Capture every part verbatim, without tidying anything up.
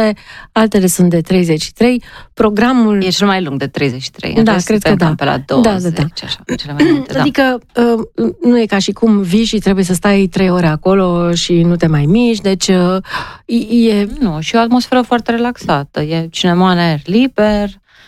minute, altele sunt de treizeci și trei. Programul... E cel mai lung de treizeci și trei. Da, cred că da. Pe la douăzeci, da, da, da. Așa, cele mai multe, adică da. Nu e ca și cum vii și trebuie să stai trei ore acolo și nu te mai miști, deci e... Nu, și o atmosferă foarte relaxată. E cinema în aer liber.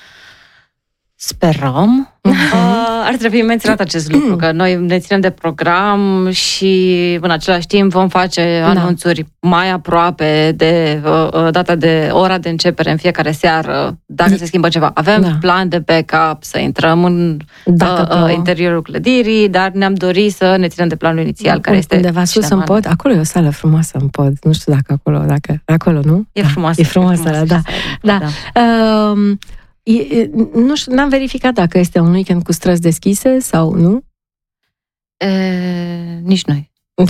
Sperăm. Uh-huh. Uh, ar trebui menționat acest lucru, că noi ne ținem de program și în același timp vom face da. anunțuri mai aproape de uh, data de ora de începere în fiecare seară, dacă I... se schimbă ceva. Avem da. plan de backup să intrăm în uh, uh, interiorul clădirii, dar ne-am dorit să ne ținem de planul inițial, da, care este undeva sus în pod. Acolo e o sală frumoasă în pod. Nu știu dacă acolo, dacă acolo, nu? E frumoasă. E frumoasă, e frumoasă da. da. da. da. Uh, E, nu știu, n-am verificat dacă este un weekend cu străzi deschise sau nu. E, nici noi. Da.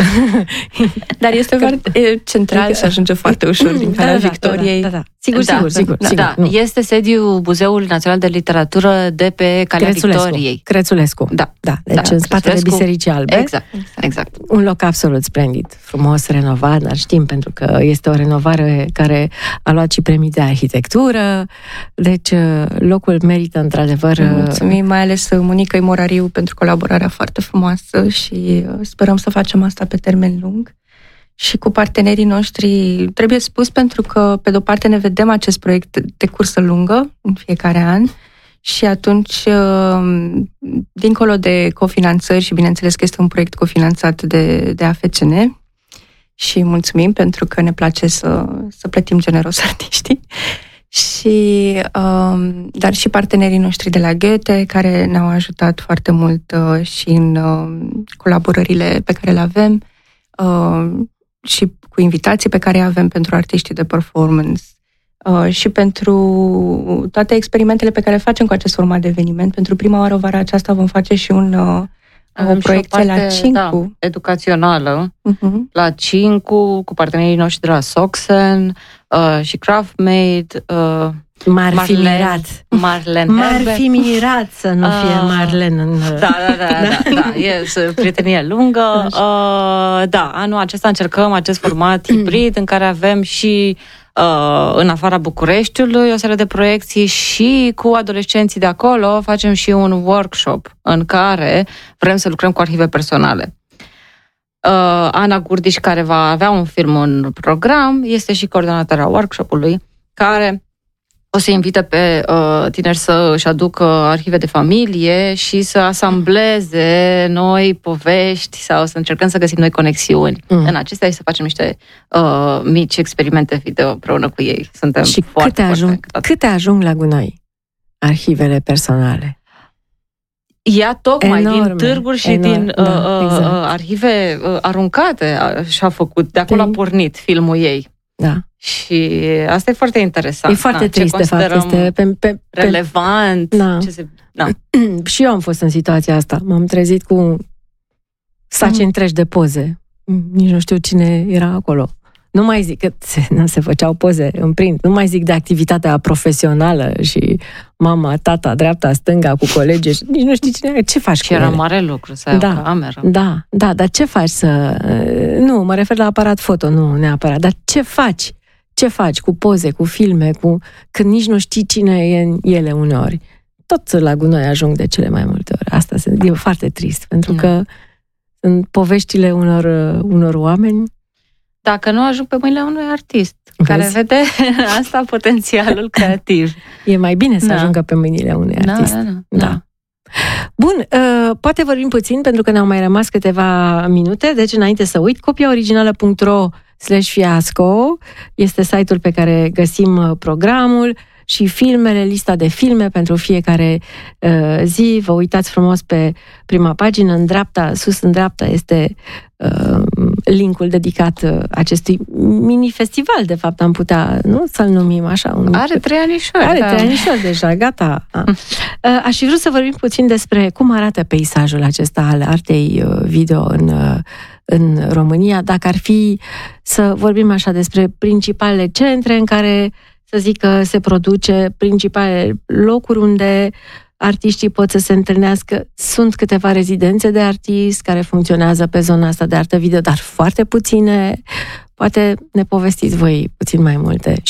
Dar este că, foarte central că, și ajunge foarte ușor din calea da, Victoriei. Da, da, da. Sigur, da, sigur, sigur. Da, sigur da. Este sediul Muzeului Național de Literatură de pe calea Crețulescu. Victoriei. Crețulescu. Da. da. Deci da, în spatele Bisericii Albe. Exact, exact. Un loc absolut splendid, frumos, renovat, dar știm pentru că este o renovare care a luat și premii de arhitectură. Deci locul merită într-adevăr... Mulțumim, mai ales Monicăi Morariu pentru colaborarea foarte frumoasă și sperăm să facem asta pe termen lung. Și cu partenerii noștri, trebuie spus pentru că, pe de-o parte, ne vedem acest proiect de cursă lungă în fiecare an și atunci, dincolo de cofinanțări, și bineînțeles că este un proiect cofinanțat de, de A F C N și mulțumim pentru că ne place să, să plătim generos artiștii, și, dar și partenerii noștri de la Goethe, care ne-au ajutat foarte mult și în colaborările pe care le avem, și cu invitații pe care avem pentru artiștii de performance și pentru toate experimentele pe care le facem cu acest format de eveniment. Pentru prima oară vara aceasta vom face și un o proiecție la Cincu. Da, educațională, uh-huh. la Cincu, cu partenerii noștri de la Soxen uh, și Craftmade. Uh, M-ar fi mirat. Marlen M-ar fi mirat să nu fie uh, Marlen în... Da, da, da, da, da, e prietenie lungă. Uh, da, anul acesta încercăm acest format hibrid în care avem și uh, în afara Bucureștiului o serie de proiecții și cu adolescenții de acolo facem și un workshop în care vrem să lucrăm cu arhive personale. Uh, Ana Gurdiș, care va avea un film în program, este și coordonatoarea workshop-ului, care o să invite pe uh, tineri să își aducă arhive de familie și să asambleze noi povești sau să încercăm să găsim noi conexiuni mm. în acestea și să facem niște uh, mici experimente video împreună cu ei. Suntem și foarte, câte, ajung, foarte câte ajung la gunoi arhivele personale? Ea tocmai enorme, din târguri și enorme, din da, uh, exact. uh, arhive uh, aruncate și-a făcut, de acolo a pornit filmul ei. Da. Și asta e foarte interesant. E foarte da, trist, de fapt. Este pe, pe, relevant. Pe, da. Ce se, da. Și eu am fost în situația asta. M-am trezit cu saci mm. întregi de poze. Nici nu știu cine era acolo. Nu mai zic că se, nu, se făceau poze în print. Nu mai zic de activitatea profesională și mama, tata, dreapta, stânga cu colegi. Nici nu știi cine. Ce faci și cu era ele? mare lucru să ai da, o cameră. Da, da, dar ce faci să... Nu, mă refer la aparat foto, nu neapărat. Dar ce faci? Ce faci cu poze, cu filme, cu... când nici nu știi cine e în ele uneori? Tot la gunoi ajung de cele mai multe ori. Asta e foarte trist, pentru da. că sunt poveștile unor, unor oameni. Dacă nu ajung pe mâinile unui artist, Vezi? care vede asta potențialul creativ. E mai bine să da. ajungă pe mâinile unui da, artist. Da, da, da. da. Bun, uh, poate vorbim puțin, pentru că ne-au mai rămas câteva minute, deci înainte să uit, copiaoriginală punct ro slash fiasco este site-ul pe care găsim programul și filmele, lista de filme pentru fiecare uh, zi. Vă uitați frumos pe prima pagină, în dreapta, sus în dreapta este uh, linkul dedicat uh, acestui mini-festival, de fapt am putea, nu să-l numim așa. Un... Are trei anișori. Are da. trei anișori deja, gata. Uh, aș fi vrut să vorbim puțin despre cum arată peisajul acesta al artei uh, video în, uh, în România, dacă ar fi să vorbim așa despre principalele centre în care, să zic că se produce, principale locuri unde artiștii pot să se întâlnească. Sunt câteva rezidențe de artiști care funcționează pe zona asta de artă video, dar foarte puține. Poate ne povestiți voi puțin mai multe.